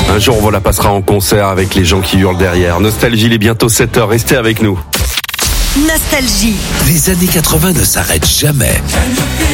Un jour, on la passera en concert avec les gens qui hurlent derrière. Nostalgie, il est bientôt 7h. Restez avec nous. Nostalgie. Les années 80 ne s'arrêtent jamais.